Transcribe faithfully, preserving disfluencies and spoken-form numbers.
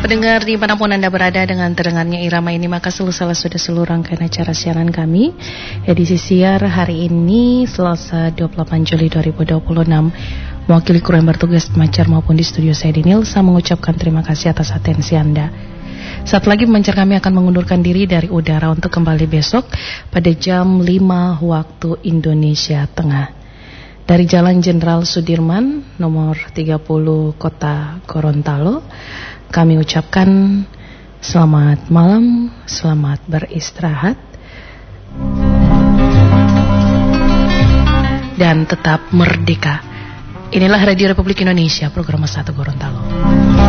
Pendengar dimanapun Anda berada, dengan terdengarnya irama ini maka selesai sudah seluruh rangkaian acara siaran kami edisi siar hari ini Selasa dua puluh delapan Juli dua ribu dua puluh enam. Mewakili kru yang bertugas pemancar maupun di studio saya di Nilsa mengucapkan terima kasih atas atensi Anda. Saat lagi pemancar kami akan mengundurkan diri dari udara untuk kembali besok pada jam lima waktu Indonesia Tengah. Dari Jalan Jenderal Sudirman nomor tiga puluh Kota Gorontalo, kami ucapkan selamat malam, selamat beristirahat, dan tetap merdeka. Inilah Radio Republik Indonesia, program satu Gorontalo.